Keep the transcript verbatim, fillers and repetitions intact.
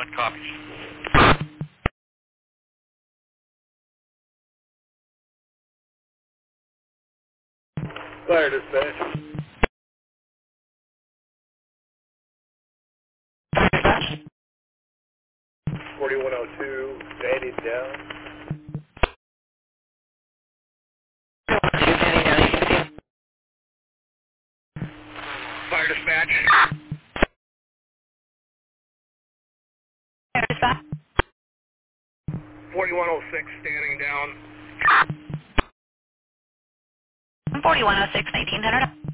Copy. Fire dispatch. forty-one oh two, Danny down. Fire dispatch. forty-one oh six, standing down. forty-one oh six, nineteen hundred.